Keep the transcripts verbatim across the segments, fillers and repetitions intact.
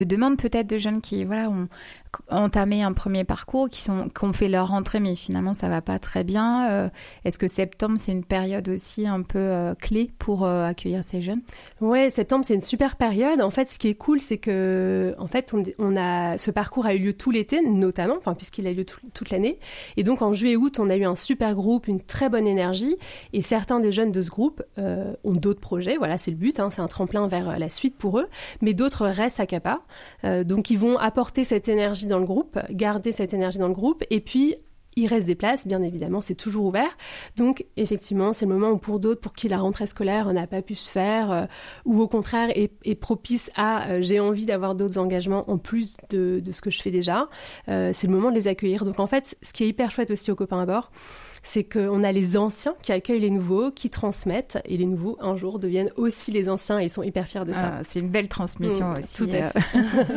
demandes peut-être de jeunes qui voilà, ont entamé un premier parcours, qui, sont, qui ont fait leur rentrée, mais finalement ça va pas très bien. Euh, est-ce que septembre, c'est une période aussi un peu euh, clé pour euh, accueillir ces jeunes ? Ouais, septembre, c'est une super période. En fait, ce qui est cool, c'est que en fait, on, on a, ce parcours a eu lieu tout l'été, notamment, enfin, puisqu'il a eu lieu tout, toute l'année. Et donc, en juillet-août, on a eu un super groupe, une très bonne énergie. Et certains des jeunes de ce groupe euh, ont d'autres projets. Voilà, c'est le but, hein, c'est un tremplin vers la suite pour eux. Mais d'autres restent à Capa. Euh, donc, ils vont apporter cette énergie dans le groupe, garder cette énergie dans le groupe, et puis il reste des places, bien évidemment, c'est toujours ouvert. Donc, effectivement, c'est le moment où pour d'autres, pour qui la rentrée scolaire n'a pas pu se faire, euh, ou au contraire est, est propice à euh, j'ai envie d'avoir d'autres engagements en plus de, de ce que je fais déjà, euh, c'est le moment de les accueillir. Donc, en fait, ce qui est hyper chouette aussi aux copains à bord, c'est qu'on a les anciens qui accueillent les nouveaux, qui transmettent, et les nouveaux, un jour, deviennent aussi les anciens, et ils sont hyper fiers de ça. Ah, c'est une belle transmission mmh, aussi. Tout à fait.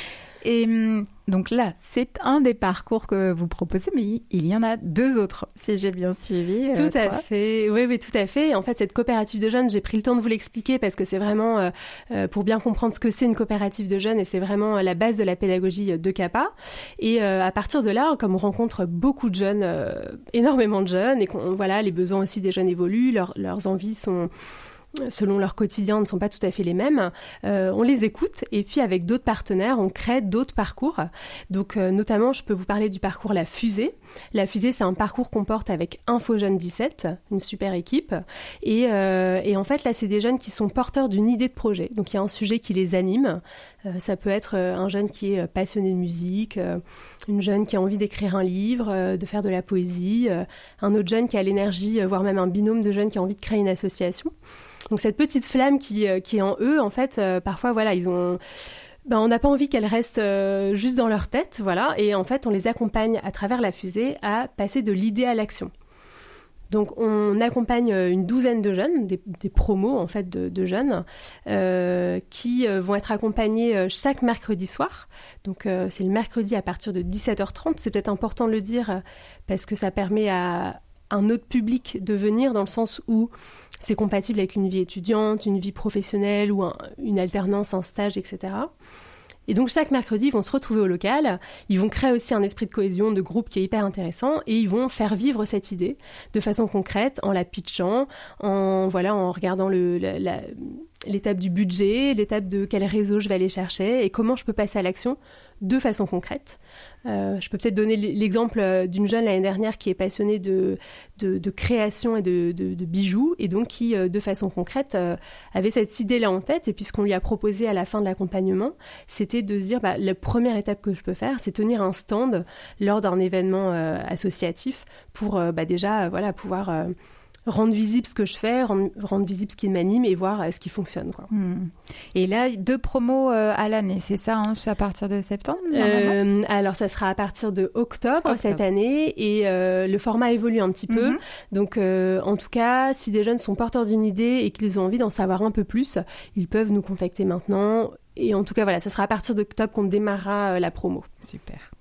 Et donc là, c'est un des parcours que vous proposez, mais il y en a deux autres, si j'ai bien suivi. Tout euh, à fait, oui, oui, tout à fait. En fait, cette coopérative de jeunes, j'ai pris le temps de vous l'expliquer parce que c'est vraiment euh, euh, pour bien comprendre ce que c'est une coopérative de jeunes, et c'est vraiment la base de la pédagogie de Capa. Et euh, à partir de là, comme on rencontre beaucoup de jeunes, euh, énormément de jeunes, et qu'on, voilà, les besoins aussi des jeunes évoluent, leur, leurs envies sont... selon leur quotidien, ne sont pas tout à fait les mêmes. Euh, on les écoute et puis avec d'autres partenaires, on crée d'autres parcours. Donc euh, notamment, je peux vous parler du parcours La Fusée. La Fusée, c'est un parcours qu'on porte avec Info Jeunes dix-sept, une super équipe. Et, euh, et en fait, là, c'est des jeunes qui sont porteurs d'une idée de projet. Donc il y a un sujet qui les anime. Euh, ça peut être euh, un jeune qui est passionné de musique, euh, une jeune qui a envie d'écrire un livre, euh, de faire de la poésie, euh, un autre jeune qui a l'énergie, euh, voire même un binôme de jeunes qui a envie de créer une association. Donc cette petite flamme qui, euh, qui est en eux, en fait, euh, parfois, voilà, ils ont... Ben, on n'a pas envie qu'elle reste euh, juste dans leur tête, voilà. Et en fait, on les accompagne à travers la fusée à passer de l'idée à l'action. Donc, on accompagne une douzaine de jeunes, des, des promos, en fait, de, de jeunes, euh, qui euh, vont être accompagnés chaque mercredi soir. Donc, euh, c'est le mercredi à partir de dix-sept heures trente. C'est peut-être important de le dire euh, parce que ça permet à un autre public de venir, dans le sens où c'est compatible avec une vie étudiante, une vie professionnelle ou un, une alternance, un stage, et cetera. Et donc, chaque mercredi, ils vont se retrouver au local. Ils vont créer aussi un esprit de cohésion, de groupe qui est hyper intéressant, et ils vont faire vivre cette idée de façon concrète, en la pitchant, en, voilà, en regardant le, la, la, l'étape du budget, l'étape de quel réseau je vais aller chercher et comment je peux passer à l'action de façon concrète. Euh, je peux peut-être donner l'exemple d'une jeune l'année dernière qui est passionnée de, de, de création et de, de, de bijoux, et donc qui, de façon concrète, euh, avait cette idée-là en tête. Et puis ce qu'on lui a proposé à la fin de l'accompagnement, c'était de se dire, bah, la première étape que je peux faire, c'est tenir un stand lors d'un événement euh, associatif pour euh, bah, déjà euh, voilà, pouvoir... Euh, rendre visible ce que je fais, rendre, rendre visible ce qui m'anime et voir euh, ce qui fonctionne, quoi. Mmh. Et là, deux promos euh, à l'année, c'est ça, hein, à partir de septembre euh, Alors, ça sera à partir de octobre, octobre. cette année, et euh, le format évolue un petit mmh. peu. Donc, euh, en tout cas, si des jeunes sont porteurs d'une idée et qu'ils ont envie d'en savoir un peu plus, ils peuvent nous contacter maintenant. Et en tout cas, voilà, ça sera à partir d'octobre qu'on démarrera euh, la promo. Super.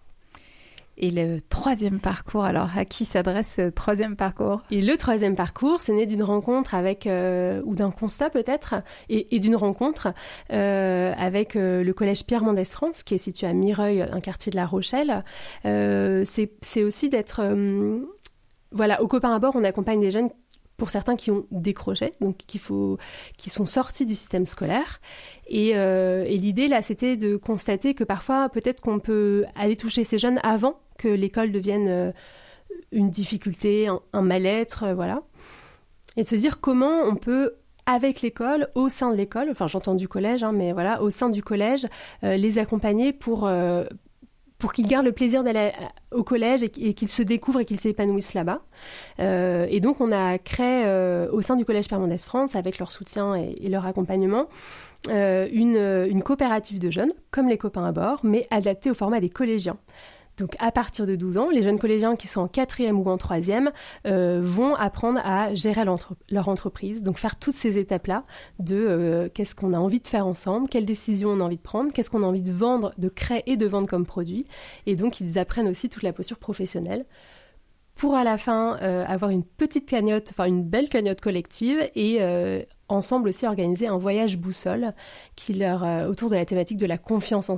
Et le troisième parcours, alors à qui s'adresse ce troisième parcours ? Et le troisième parcours, c'est né d'une rencontre avec, euh, ou d'un constat peut-être, et, et d'une rencontre euh, avec euh, le collège Pierre Mendès France, qui est situé à Mireuil, un quartier de La Rochelle. Euh, c'est, c'est aussi d'être... Euh, voilà, au copain à bord, on accompagne des jeunes, pour certains qui ont décroché, donc qu'il faut, qui sont sortis du système scolaire. Et, euh, et l'idée, là, c'était de constater que parfois, peut-être qu'on peut aller toucher ces jeunes avant que l'école devienne euh, une difficulté, un, un mal-être, euh, voilà. Et de se dire comment on peut, avec l'école, au sein de l'école, enfin j'entends du collège, hein, mais voilà, au sein du collège, euh, les accompagner pour... Euh, pour qu'ils gardent le plaisir d'aller au collège et qu'ils se découvrent et qu'ils s'épanouissent là-bas. Euh, et donc, on a créé euh, au sein du collège Pierre Mendès France, avec leur soutien et, et leur accompagnement, euh, une, une coopérative de jeunes, comme les copains à bord, mais adaptée au format des collégiens. Donc, à partir de douze ans, les jeunes collégiens qui sont en quatrième ou en troisième euh, vont apprendre à gérer l'entre- leur entreprise. Donc, faire toutes ces étapes-là de euh, qu'est-ce qu'on a envie de faire ensemble, quelles décisions on a envie de prendre, qu'est-ce qu'on a envie de vendre, de créer et de vendre comme produit. Et donc, ils apprennent aussi toute la posture professionnelle pour à la fin euh, avoir une petite cagnotte, enfin une belle cagnotte collective et... Euh, ensemble aussi organisé un voyage boussole qui leur, euh, autour de la thématique de la confiance en